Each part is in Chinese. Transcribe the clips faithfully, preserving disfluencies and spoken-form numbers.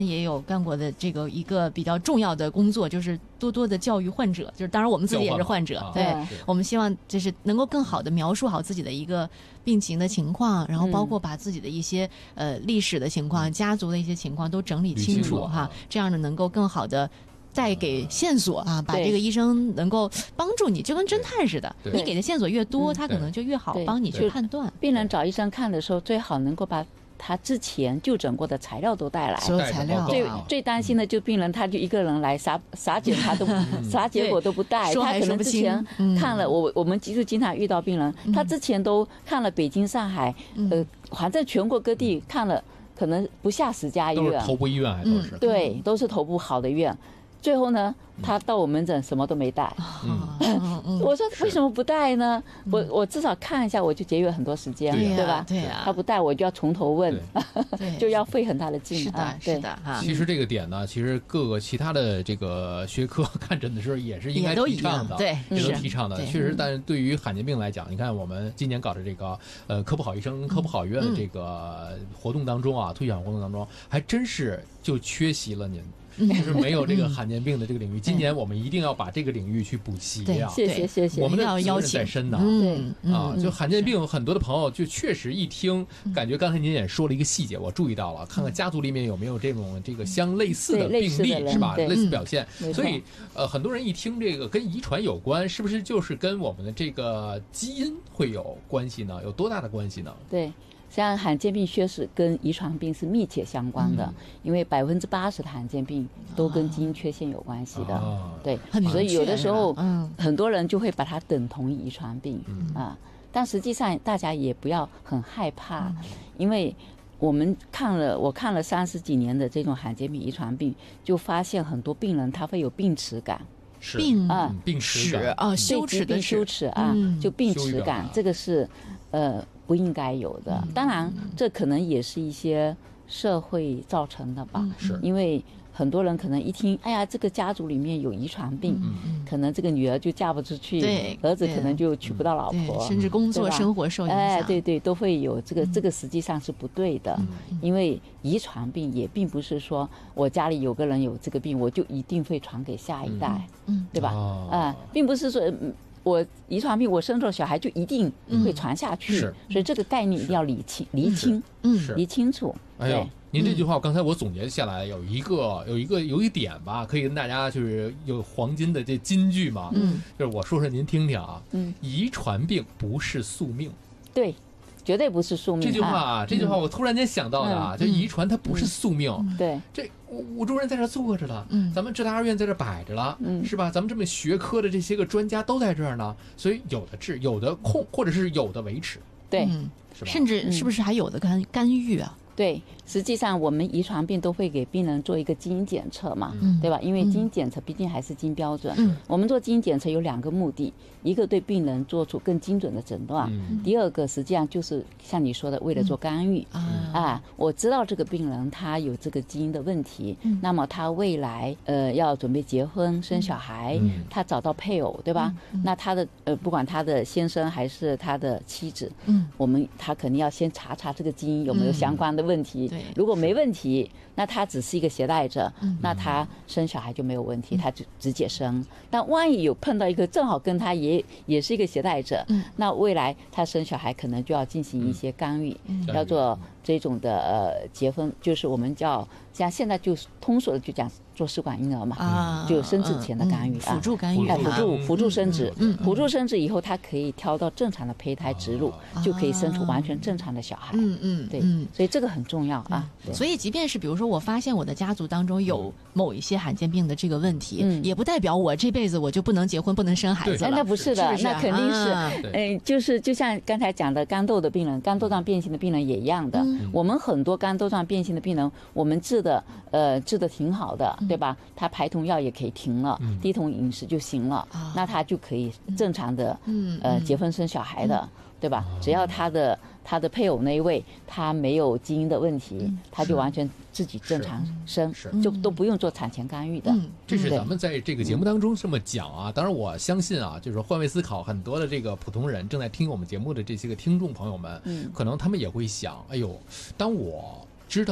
也有干过的这个一个比较重要的工作，就是多多的教育患者，就是当然我们自己也是患者， 啊、 对、 啊、 我们希望就是能够更好的描述好自己的一个病情的情况，然后包括把自己的一些、嗯、呃历史的情况、嗯、家族的一些情况都整理清楚哈，这样呢能够更好的带给线索啊，把这个医生能够帮助你，就跟侦探似的，你给的线索越多，他可能就越好帮你去判断。 病人找医生看的时候，最好能够把他之前就诊过的材料都带来， 所有材料。 最最担心的就病人，他就一个人来啥啥检查都啥结果都不带，他可能之前看了我我们其实经常遇到病人，他之前都看了北京、上海，呃，反正全国各地看了，可能不下十家医院， 都是头部医院，还都是对，都是头部好的医院。最后呢，他到我门诊什么都没带。嗯、我说为什么不带呢？我我至少看一下，我就节约很多时间， 对、啊、 对吧？ 对啊， 他不带，我就要从头问，就要费很大的劲。 是的，是的哈。 其实这个点呢，其实各个其他的这个学科看诊的时候也是应该提倡的， 对， 也都提倡的。确实，但是对于罕见病来讲，你看我们今年搞的这个呃科普好医生、科普好医院的这个活动当中啊，推广活动当中，还真是就缺席了您。就是没有这个罕见病的这个领域，今年我们一定要把这个领域去补齐啊！ 谢谢谢谢， 我们的责任在身呢。 对啊，就罕见病，很多的朋友就确实一听，感觉刚才您也说了一个细节，我注意到了，看看家族里面有没有这种这个相类似的病例是吧？类似表现，所以呃，很多人一听这个跟遗传有关，是不是就是跟我们的这个基因会有关系呢？有多大的关系呢？ 对。像罕见病确实跟遗传病是密切相关的，嗯、因为百分之八十的罕见病都跟基因缺陷有关系的，啊、对，所以有的时候、嗯、很多人就会把它等同于遗传病、嗯、啊，但实际上大家也不要很害怕，嗯、因为我们看了我看了三十几年的这种罕见病遗传病，就发现很多病人他会有病耻感。 病啊， 病耻啊，羞耻的羞耻啊，嗯、就病耻感，这个是呃不应该有的。当然，这可能也是一些社会造成的吧， 嗯、是因为很多人可能一听，哎呀，这个家族里面有遗传病，嗯、可能这个女儿就嫁不出去， 对， 儿子可能就娶不到老婆， 甚至工作生活受影响。 哎，对对，都会有这个，这个实际上是不对的，嗯、因为遗传病也并不是说我家里有个人有这个病，我就一定会传给下一代，嗯、对吧？啊、哦呃，并不是说。我遗传病，我生出小孩就一定会传下去，嗯、所以这个概念一定要理清、厘清，嗯，理清楚。 哎呦，您这句话刚才我总结下来有一个、有一个、有一点吧，可以跟大家就是有黄金的这金句嘛，嗯，就是我说说您听听啊，嗯，遗传病不是宿命， 对。绝对不是宿命。 这句话啊，嗯、这句话我突然间想到的啊，嗯、就遗传它不是宿命。 嗯、对， 这五洲人在这坐着了，嗯，咱们浙大二院在这摆着了，嗯，是吧？咱们这么学科的这些个专家都在这儿呢，所以有的治，有的控，或者是有的维持， 对， 嗯、是吧？甚至是不是还有的干干预啊？ 对，实际上我们遗传病都会给病人做一个基因检测嘛，嗯、对吧？因为基因检测毕竟还是基因标准。嗯、我们做基因检测有两个目的，一个对病人做出更精准的诊断，嗯、第二个实际上就是像你说的，为了做干预。嗯、啊，我知道这个病人他有这个基因的问题，嗯、那么他未来呃要准备结婚生小孩，嗯、他找到配偶，对吧？嗯、那他的呃不管他的先生还是他的妻子，嗯、我们他肯定要先查查这个基因有没有相关的问题。问题，如果没问题，那他只是一个携带者，嗯、那他生小孩就没有问题，嗯、他就直接生。但万一有碰到一个正好跟他也也是一个携带者，嗯、那未来他生小孩可能就要进行一些干预，嗯、要做这种的呃结婚，就是我们叫像现在就通俗的就讲做试管婴儿嘛，啊、就生殖前的干预， 嗯、辅助干预， 啊、辅助辅助生殖，嗯、辅助生殖以后，他可以挑到正常的胚胎植入，啊、就可以生出完全正常的小孩。嗯嗯，对，嗯、所以这个很重要啊。 所以即便是比如说我发现我的家族当中有某一些罕见病的这个问题，嗯、也不代表我这辈子我就不能结婚不能生孩子了。 那不是的， 是不是那肯定是， 啊、 呃，就是就像刚才讲的肝痘的病人，肝窦状变性的病人也一样的。嗯、我们很多肝窦状变性的病人，我们治的呃治的挺好的，嗯、对吧？他排酮药也可以停了，嗯、低酮饮食就行了，啊、那他就可以正常的，嗯、呃结婚生小孩的。嗯对吧？只要他的他的配偶那一位他没有基因的问题，嗯、他就完全自己正常生，就都不用做产前干预的。嗯、 这是咱们在这个节目当中这么讲啊。当然，我相信啊，就是换位思考，很多的这个普通人正在听我们节目的这些个听众朋友们，嗯、可能他们也会想，哎呦，当我知道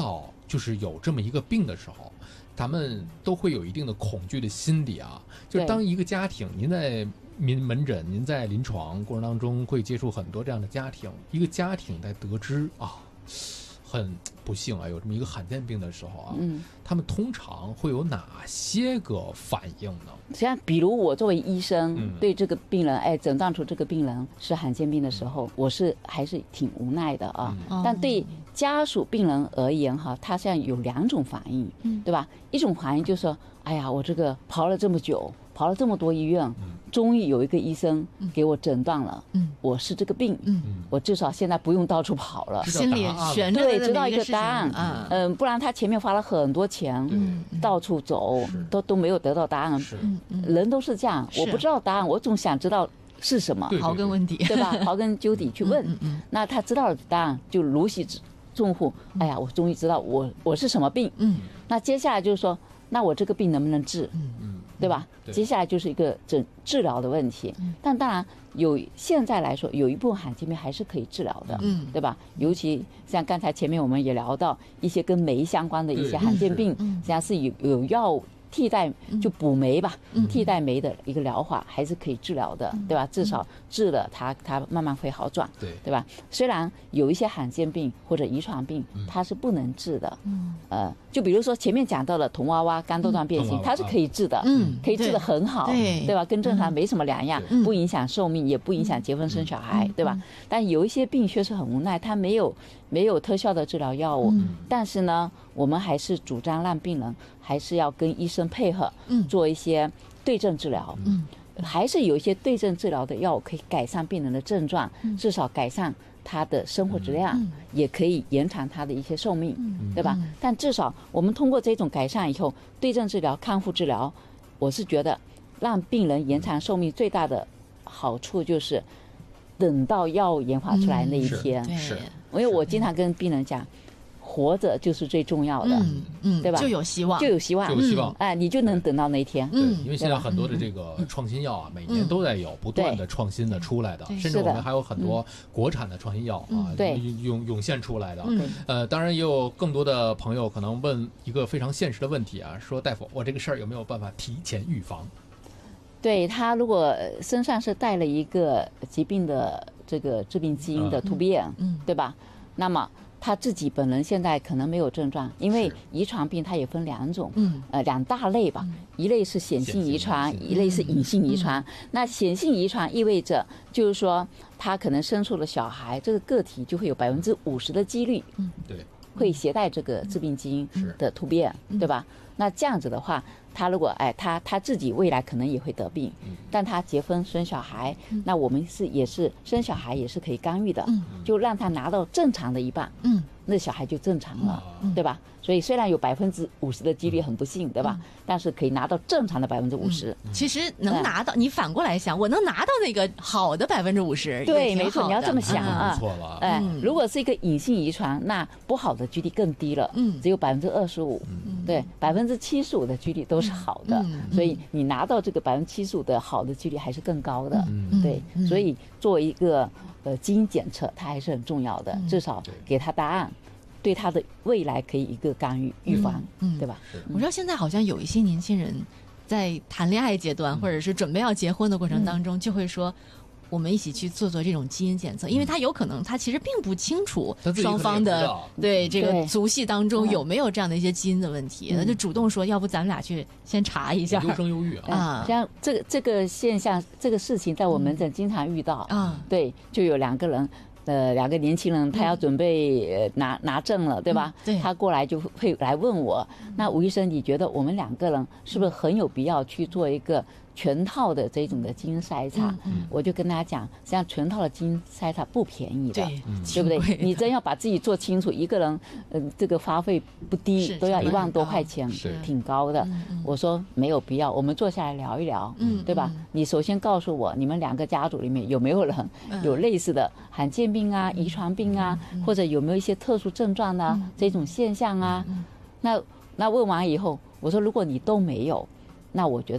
就是有这么一个病的时候，咱们都会有一定的恐惧的心理啊。就是当一个家庭，您在民门诊，您在临床过程当中会接触很多这样的家庭，一个家庭在得知啊，很不幸啊，有这么一个罕见病的时候啊，嗯，他们通常会有哪些个反应呢？ 实际上，比如我作为医生，嗯、对这个病人，哎，诊断出这个病人是罕见病的时候，嗯、我是还是挺无奈的啊。嗯、但对家属病人而言，哈，他现在有两种反应，嗯、对吧？一种反应就是说，哎呀，我这个跑了这么久，跑了这么多医院，嗯、终于有一个医生给我诊断了，嗯、我是这个病，嗯、我至少现在不用到处跑了， 心里悬着对，知道一个答案，嗯、呃，不然他前面花了很多钱，嗯、到处走，都都没有得到答案。人都是这样，我不知道答案，我总想知道是什么， 刨根问底， 对吧？刨根究底去问。嗯嗯、那他知道了答案，就如释重负。哎呀，我终于知道我我是什么病。嗯，那接下来就是说，那我这个病能不能治？嗯嗯，对吧？对，接下来就是一个诊治疗的问题。嗯、但当然有现在来说，有一部分罕见病还是可以治疗的，嗯，对吧？尤其像刚才前面我们也聊到一些跟酶相关的一些罕见病，实际上是有有药替代就补酶吧，嗯、替代酶的一个疗法还是可以治疗的，嗯、对吧？至少治了它，它慢慢会好转，对对吧？虽然有一些罕见病或者遗传病，它是不能治的，嗯、呃，就比如说前面讲到了童娃娃肝窦断变形，嗯、它是可以治的，嗯，可以治得很好，对对吧？跟正常没什么两样，嗯、不影响寿命，也不影响结婚生小孩，嗯、对吧？但有一些病确实很无奈，它没有没有特效的治疗药物，嗯、但是呢，我们还是主张让病人还是要跟医生配合，嗯，做一些对症治疗，嗯，还是有一些对症治疗的药物可以改善病人的症状，嗯、至少改善他的生活质量，嗯、也可以延长他的一些寿命，嗯、对吧？嗯、但至少我们通过这种改善以后，对症治疗、康复治疗，我是觉得让病人延长寿命最大的好处就是等到药物研发出来那一天， 嗯、是， 因为我经常跟病人讲，活着就是最重要的，嗯嗯， 对吧？ 就有希望， 就有希望， 就有希望， 哎，你就能等到那一天。 对，因为现在很多的这个创新药啊，每年都在有不断的创新的出来的，甚至我们还有很多国产的创新药啊，对，涌涌现出来的。呃，当然也有更多的朋友可能问一个非常现实的问题啊，说大夫，我这个事儿有没有办法提前预防？ 对，他如果身上是带了一个疾病的这个致病基因的突变，嗯，对吧？那么他自己本人现在可能没有症状，因为遗传病它也分两种，嗯，呃，两大类吧，嗯、一类是显性遗传，一类是隐性遗传。嗯、那显性遗传意味着就是说，他可能生出了小孩，这个个体就会有百分之五十的几率，嗯，对，会携带这个致病基因的突变，嗯、对吧？那这样子的话，他如果哎，他他自己未来可能也会得病，嗯、但他结婚生小孩，嗯、那我们是也是生小孩也是可以干预的，嗯、就让他拿到正常的一半，嗯、那小孩就正常了，嗯、对吧？所以虽然有百分之五十的几率很不幸，对吧？嗯、但是可以拿到正常的百分之五十。 其实能拿到，你反过来想，我能拿到那个好的百分之五十， 对，没错，你要这么想啊， 错了。 哎，如果是一个隐性遗传，那不好的几率更低了，嗯，只有百分之二十五，对，百分之七十五的几率都是好的，所以你拿到这个百分之七十五的好的几率还是更高的，对，所以作为一个呃基因检测，它还是很重要的，至少给他答案。对他的未来可以一个干预预防，嗯，对吧？ 我知道现在好像有一些年轻人在谈恋爱阶段，或者是准备要结婚的过程当中，就会说，我们一起去做做这种基因检测，因为他有可能他其实并不清楚双方的对这个族系当中有没有这样的一些基因的问题，那就主动说，要不咱们俩去先查一下。 优生优育啊， 像这个这个现象，这个事情在我门诊经常遇到啊，对，就有两个人。呃，两个年轻人，他要准备、呃、拿拿证了，对吧？嗯、对。他过来就会来问我，那吴医生，你觉得我们两个人是不是很有必要去做一个全套的这种的基因筛查？嗯嗯、我就跟他讲，实际上全套的基因筛查不便宜的，对，嗯、对不对？你真要把自己做清楚，一个人，呃，这个花费不低，都要一万多块钱，挺高的。嗯、我说没有必要，我们坐下来聊一聊，嗯、对吧？嗯、你首先告诉我，你们两个家族里面有没有人有类似的罕见病啊、遗传病啊，嗯、或者有没有一些特殊症状啊、嗯、这种现象啊？嗯、那那问完以后，我说如果你都没有，那我觉得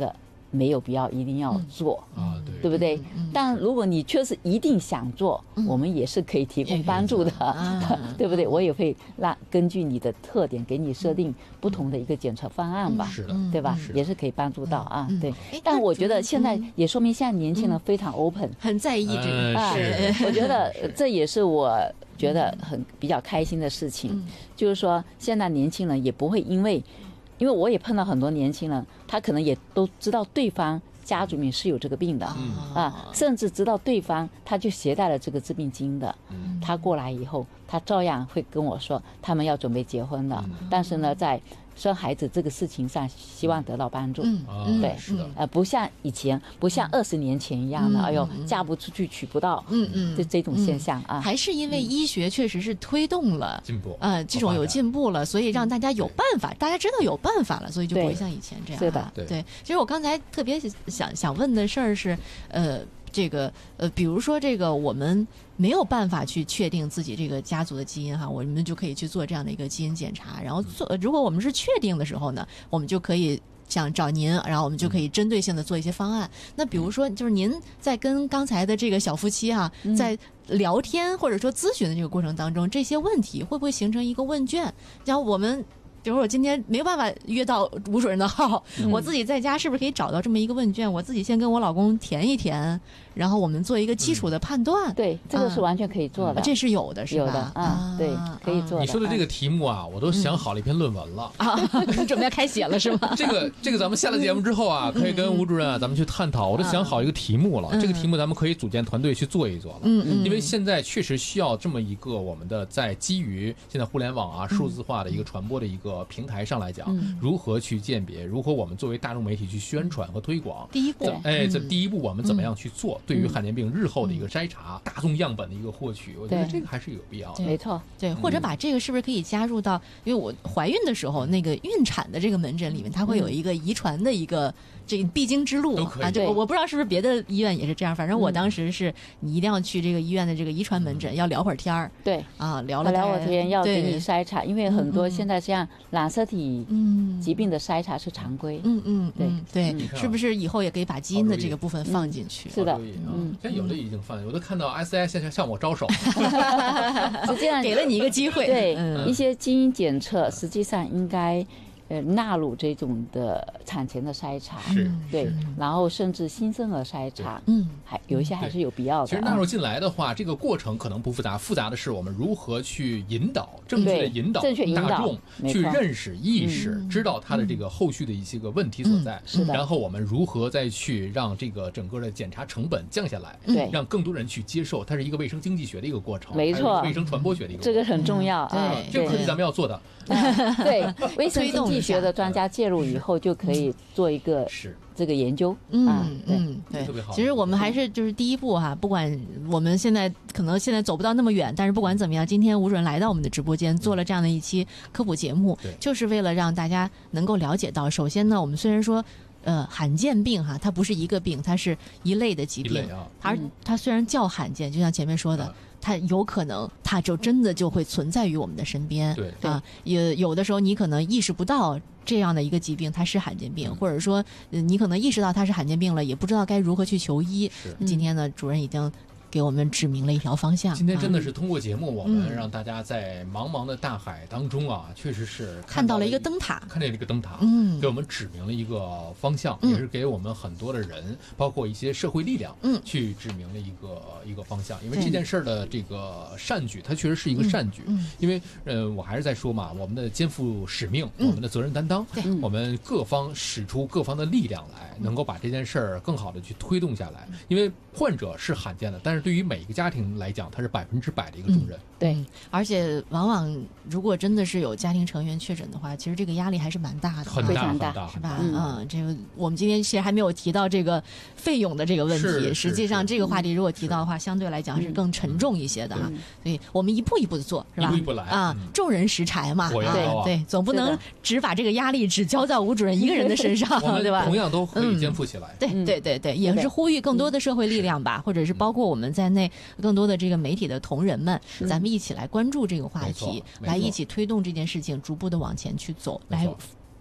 没有必要一定要做、 嗯、啊，对， 对不对？嗯、但如果你确实一定想做，嗯、我们也是可以提供帮助的，嗯、对不对？我也会让根据你的特点给你设定不同的一个检测方案吧， 是的， 对吧？ 是也是可以帮助到啊， 嗯、 对。但我觉得现在也说明现在年轻人非常 open，、 嗯、很在意这个。 啊，我觉得这也是我觉得很比较开心的事情，嗯、就是说现在年轻人也不会因为。因为我也碰到很多年轻人，他可能也都知道对方家族里面是有这个病的、嗯、啊，甚至知道对方他就携带了这个致病基因的，嗯、他过来以后，他照样会跟我说他们要准备结婚了，嗯、但是呢，在生孩子这个事情上，希望得到帮助。 嗯， 对， 是的， 呃，不像以前，不像二十年前一样的， 嗯、 哎呦，嫁不出去，娶不到， 嗯嗯， 这这种现象啊， 还是因为医学确实是推动了进步， 呃，这种有进步了，所以让大家有办法，大家知道有办法了，所以就不会像以前这样。 是的， 对。对，其实我刚才特别想想问的事儿是，呃。这个呃，比如说这个，我们没有办法去确定自己这个家族的基因哈，我们就可以去做这样的一个基因检查。然后做，如果我们是确定的时候呢，我们就可以想找您，然后我们就可以针对性的做一些方案。那比如说，就是您在跟刚才的这个小夫妻哈、啊，在聊天或者说咨询的这个过程当中，这些问题会不会形成一个问卷？然后我们。比如说我今天没有办法约到吴主任的号、嗯，我自己在家是不是可以找到这么一个问卷？我自己先跟我老公填一填，然后我们做一个基础的判断。 嗯、对，这个是完全可以做的， 啊、这是有的，是吧？ 有的啊、嗯，对，可以做的。 你说的这个题目啊，我都想好了一篇论文了啊，准备要开写了是吗？ 这个这个，咱们下了节目之后啊，可以跟吴主任啊，咱们去探讨。我都想好一个题目了，嗯、这个题目咱们可以组建团队去做一做了。 嗯嗯。 因为现在确实需要这么一个我们的在基于现在互联网啊、数字化的一个传播的一个平台上来。讲如何去鉴别，如何我们作为大众媒体去宣传和推广。 第一步， 哎，这第一步我们怎么样去做？对于罕见病日后的一个筛查、大众样本的一个获取，我觉得这个还是有必要的。 没错， 对，或者把这个是不是可以加入到？因为我怀孕的时候，那个孕产的这个门诊里面，它会有一个遗传的一个这个必经之路啊。这我我不知道是不是别的医院也是这样，反正我当时是你一定要去这个医院的这个遗传门诊，要聊会儿天儿。 对啊，聊了聊会儿天，要给你筛查，因为很多现在像染色体。嗯，疾病的筛查是常规。 嗯嗯， 对对、嗯，是不是以后也可以把基因的这个部分放进去？ 嗯、是的， 嗯，现在有的已经放，我都看到 S I 现在向我招手， 实际上给了你一个机会。 对、嗯，一些基因检测实际上应该。呃，纳入这种的产前的筛查， 是对，然后甚至新生儿筛查，嗯，还有一些还是有必要的。 其实纳入进来的话，这个过程可能不复杂，复杂的是我们如何去引导，正确的引导大众去认识、意识，知道它的这个后续的一些个问题所在， 是的。 然后我们如何再去让这个整个的检查成本降下来， 对， 让更多人去接受，它是一个卫生经济学的一个过程， 没错， 卫生传播学的一个过程， 这个很重要， 对， 这个课题咱们要做的。 对，卫生经济学的专家介入以后，就可以做一个是这个研究。 嗯嗯，对， 特别好。 其实我们还是就是第一步哈，不管我们现在可能现在走不到那么远，但是不管怎么样，今天吴主任来到我们的直播间，做了这样的一期科普节目，就是为了让大家能够了解到，首先呢，我们虽然说。呃，罕见病哈，它不是一个病，它是一类的疾病。 啊、 它它虽然叫罕见，就像前面说的，它有可能它就真的就会存在于我们的身边。 对啊，有有的时候你可能意识不到这样的一个疾病它是罕见病，嗯、或者说、呃、你可能意识到它是罕见病了，也不知道该如何去求医。今天呢，主任已经给我们指明了一条方向。 今天真的是通过节目，我们让大家在茫茫的大海当中啊，嗯、确实是看到了一个灯塔， 看见了一个灯塔， 嗯， 给我们指明了一个方向，嗯、也是给我们很多的人，包括一些社会力量，嗯，去指明了一个一个方向。因为这件事的这个善举，它确实是一个善举。 嗯， 因为呃，我还是在说嘛，我们的肩负使命，嗯、我们的责任担当， 对， 我们各方使出各方的力量来，能够把这件事儿更好的去推动下来。因为患者是罕见的，但是对于每一个家庭来讲，它是百分之百的一个重任。 嗯、对，而且往往如果真的是有家庭成员确诊的话，其实这个压力还是蛮大的， 很大很大， 是吧？嗯，嗯这个我们今天其实还没有提到这个费用的这个问题。实际上，这个话题如果提到的话，相对来讲是更沉重一些的哈。所以我们一步一步的做，是吧？ 一步一步来啊，众人拾柴嘛。 对对，总不能只把这个压力只交在吴主任一个人的身上，对吧？ 同样都可以肩负起来。 对对对对，也是呼吁更多的社会力量吧，或者是包括我们在内更多的这个媒体的同仁们，咱们一起来关注这个话题，来一起推动这件事情，逐步的往前去走，来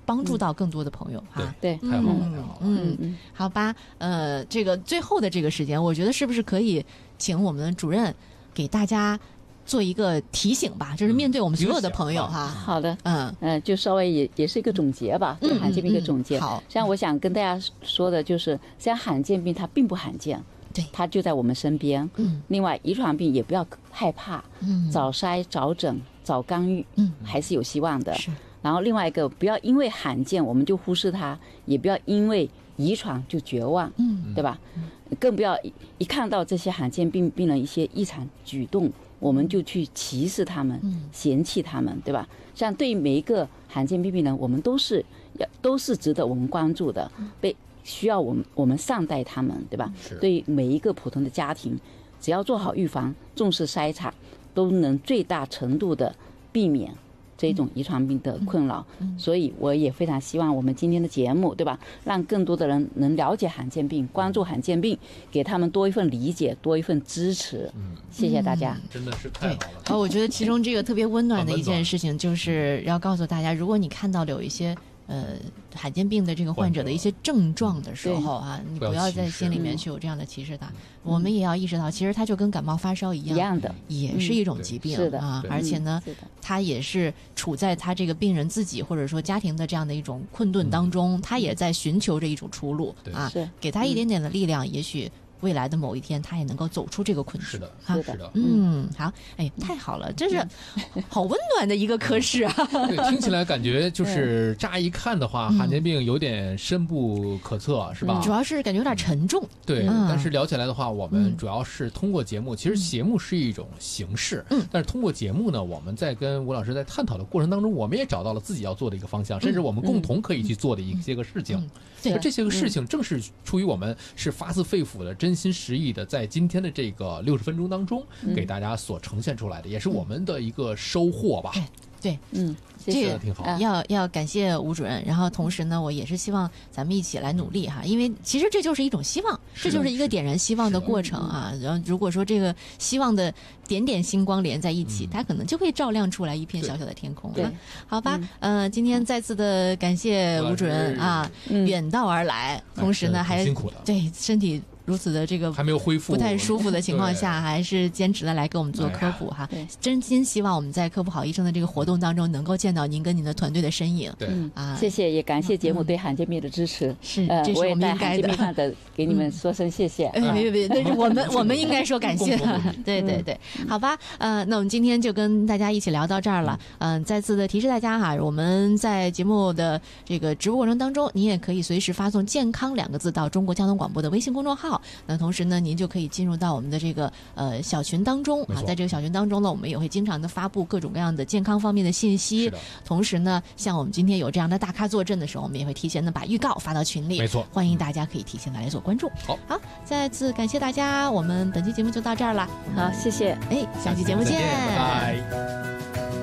帮助到更多的朋友哈。 对， 太好了，太好了。 嗯嗯，好吧，呃，这个最后的这个时间，我觉得是不是可以请我们主任给大家做一个提醒吧，就是面对我们所有的朋友哈。 好的， 嗯嗯，就稍微也也是一个总结吧，对罕见病一个总结。 好， 像我想跟大家说的就是，像罕见病它并不罕见。 对， 它就在我们身边。嗯，另外，遗传病也不要害怕，嗯，早筛、早诊、早干预，嗯，还是有希望的。 是。 然后另外一个，不要因为罕见我们就忽视它，也不要因为遗传就绝望，嗯，对吧？嗯、更不要一看到这些罕见病病人一些异常举动，我们就去歧视他们、嗯、嫌弃他们，对吧？像对于每一个罕见病病人，我们都是要都是值得我们关注的，被。需要我们我们善待他们，对吧？对于每一个普通的家庭，只要做好预防，重视筛查，都能最大程度的避免这种遗传病的困扰。嗯嗯、所以我也非常希望我们今天的节目，对吧，让更多的人能了解罕见病，关注罕见病，给他们多一份理解，多一份支持。嗯，谢谢大家。 嗯、真的是太好了。 啊，我觉得其中这个特别温暖的一件事情，就是要告诉大家，如果你看到了有一些。呃，罕见病的这个患者的一些症状的时候啊，你不要在心里面去有这样的歧视他。我们也要意识到，其实它就跟感冒发烧一样， 一样的， 也是一种疾病啊。而且呢，他也是处在他这个病人自己或者说家庭的这样的一种困顿当中，他也在寻求着一种出路啊。给他一点点的力量，也许。未来的某一天，他也能够走出这个困局。 是的， 是的， 嗯，好，哎，太好了，真是好温暖的一个科室啊！ 对，听起来感觉就是乍一看的话，罕见病有点深不可测，是吧？ 主要是感觉有点沉重。 对，但是聊起来的话，我们主要是通过节目，其实节目是一种形式，嗯，但是通过节目呢，我们在跟吴老师在探讨的过程当中，我们也找到了自己要做的一个方向，甚至我们共同可以去做的一些个事情。 对， 这些个事情正是出于我们是发自肺腑的、真心实意的，在今天的这个六十分钟当中，给大家所呈现出来的，也是我们的一个收获吧。 对， 嗯， 这个挺好。 要要感谢吴主任，然后同时呢，我也是希望咱们一起来努力哈，因为其实这就是一种希望，这就是一个点燃希望的过程啊。然后如果说这个希望的点点星光连在一起，它可能就会照亮出来一片小小的天空啊。好吧，呃，今天再次的感谢吴主任啊，远道而来，同时呢还对身体。如此的这个还没有恢复、 不太舒服的情况下，还是坚持的来给我们做科普哈。真心希望我们在科普好医生的这个活动当中，能够见到您跟您的团队的身影。 对啊， 谢谢，也感谢节目对罕见病的支持。 是，这是我们应该的。 我也在罕见病上的给你们说声谢谢。 哎，别别别，我们我们应该说感谢。对对对，好吧，呃，那我们今天就跟大家一起聊到这儿了。嗯，再次的提示大家哈，我们在节目的这个直播过程当中，您也可以随时发送“健康”两个字到中国交通广播的微信公众号。那同时呢，您就可以进入到我们的这个呃小群当中啊，在这个小群当中呢，我们也会经常的发布各种各样的健康方面的信息。同时呢，像我们今天有这样的大咖坐镇的时候，我们也会提前的把预告发到群里。 没错， 欢迎大家可以提前的来做关注。 好， 好，再次感谢大家，我们本期节目就到这儿了。 好，谢谢， 哎，下期节目见， 拜拜。